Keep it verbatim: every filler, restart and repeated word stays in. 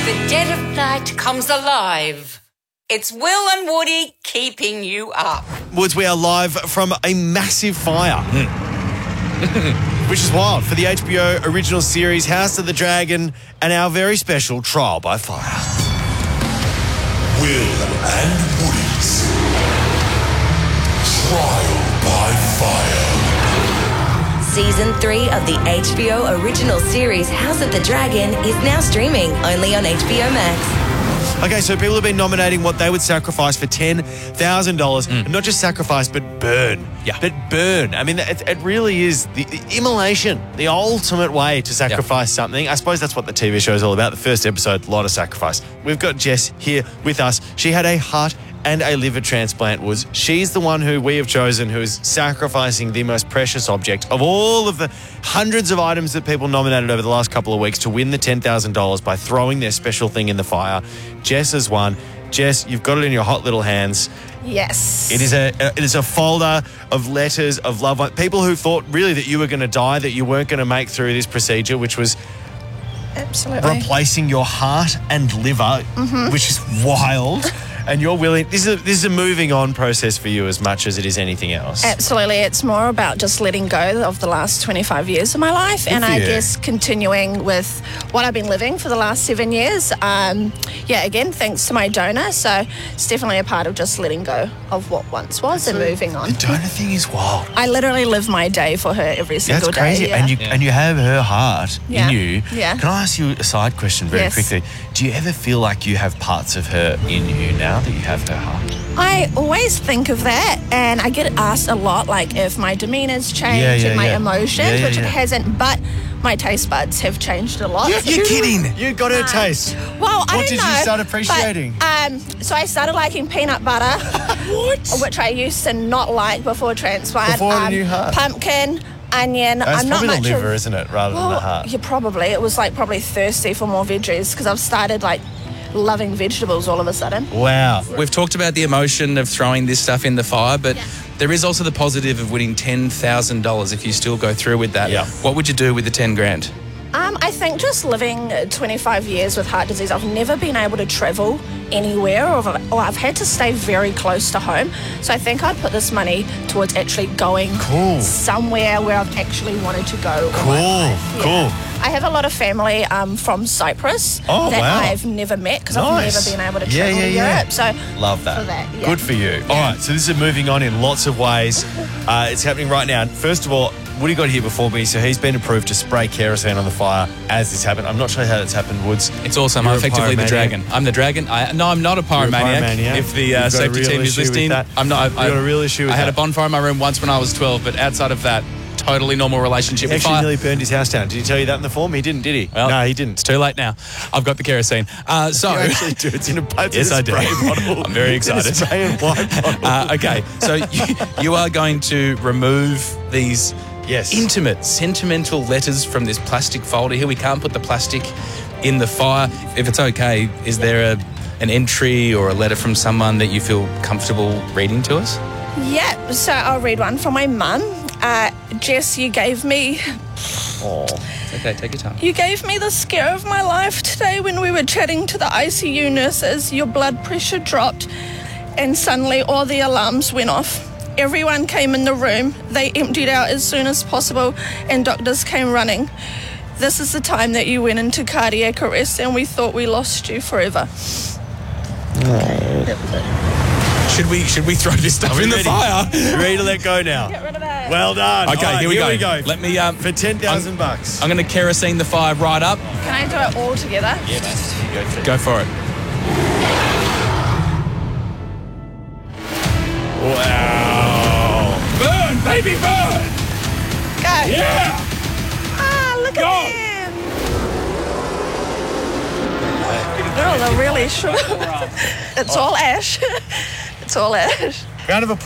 the dead of night comes alive. It's Will and Woody keeping you up. Woods, we are live from a massive fire. Which is wild for the H B O original series House of the Dragon and our very special Trial by Fire. Will and Woody's Trial by Fire. Season three of the H B O original series House of the Dragon is now streaming only on H B O Max. Okay, so people have been nominating what they would sacrifice for ten thousand dollars. Mm. And not just sacrifice, but burn. Yeah. But burn. I mean, it, it really is the, the immolation, the ultimate way to sacrifice yeah. something. I suppose that's what the T V show is all about. The first episode, a lot of sacrifice. We've got Jess here with us. She had a heart and a liver transplant. Was she's the one who we have chosen who is sacrificing the most precious object of all of the hundreds of items that people nominated over the last couple of weeks to win the ten thousand dollars by throwing their special thing in the fire. Jess has won. Jess, you've got it in your hot little hands. Yes. It is a it is a folder of letters of loved ones, people who thought really that you were going to die, that you weren't going to make through this procedure, which was absolutely replacing your heart and liver, mm-hmm. which is wild. And you're willing, this is, a, this is a moving on process for you as much as it is anything else. Absolutely. It's more about just letting go of the last twenty-five years of my life. Good and I you. guess continuing with what I've been living for the last seven years. Um, yeah, again, thanks to my donor. So it's definitely a part of just letting go of what once was That's and a, moving on. The donor thing is wild. I literally live my day for her every single That's crazy. day. Yeah. And, you, yeah. and you have her heart yeah. in you. Yeah. Can I ask you a side question very yes. quickly? Do you ever feel like you have parts of her in you now that you have her heart? I always think of that, and I get asked a lot, like if my demeanour's changed yeah, yeah, and my yeah. emotions, yeah, yeah, which yeah. it hasn't, but my taste buds have changed a lot. You're, you're kidding. You got her um, taste. Well, what I don't did know, you start appreciating? But, um, so I started liking peanut butter, what? which I used to not like before transplant. Before um, the new heart. Pumpkin. Onion. That's I'm probably not much the liver, of, isn't it, rather well, than the heart? Yeah, probably. It was like probably thirsty for more veggies because I've started like loving vegetables all of a sudden. Wow. We've talked about the emotion of throwing this stuff in the fire, but yeah. there is also the positive of winning ten thousand dollars if you still go through with that. Yeah. What would you do with the ten grand? Um, I think just living twenty-five years with heart disease, I've never been able to travel anywhere or, or I've had to stay very close to home. So I think I'd put this money towards actually going cool. somewhere where I've actually wanted to go. Cool, yeah. cool. I have a lot of family um, from Cyprus oh, that wow. I've never met because nice. I've never been able to yeah, travel yeah, to yeah. Europe. So love that. For that yeah. Good for you. Yeah. All right, so this is moving on in lots of ways. Uh, it's happening right now. First of all, Woody got here before me, so he's been approved to spray kerosene on the fire as this happened. I'm not sure how that's happened, Woods. It's awesome. You're I'm effectively the dragon. I'm the dragon. I, no, I'm not a pyromaniac. pyromaniac. If the uh, safety team is listening, I'm not. I, I got a real issue with I that. had a bonfire in my room once when I was twelve, but outside of that, totally normal relationship He with actually fire. nearly burned his house down. Did he tell you that in the form? He didn't, did he? Well, no, he didn't. It's too late now. I've got the kerosene. Uh, so you actually do. It's in a, it's yes, in a I do. spray bottle. I'm very excited. It's in a spray and white bottle. uh, okay, so you, you are going to remove these yes. intimate, sentimental letters from this plastic folder here. We can't put the plastic in the fire. If it's okay, is there a, an entry or a letter from someone that you feel comfortable reading to us? Yeah, so I'll read one from my mum. Uh, Jess, you gave me... Oh, okay, take your time. You gave me the scare of my life today when we were chatting to the I C U nurses. Your blood pressure dropped and suddenly all the alarms went off. Everyone came in the room. They emptied out as soon as possible and doctors came running. This is the time that you went into cardiac arrest and we thought we lost you forever. Okay, that was it. Should we should we throw this stuff in the fire? You're ready to let go now. Get rid of that. Well done. Okay, right, here, we, here go. we go. Let me um, for ten thousand bucks. I'm going to kerosene the fire right up. Can I do it all together? Yeah, man. Go for it. Go for it. Wow. Burn, baby, burn. Go. Yeah. Ah, look go. at him. Oh, they're really short. It's all ash. It's all ash. Round of applause.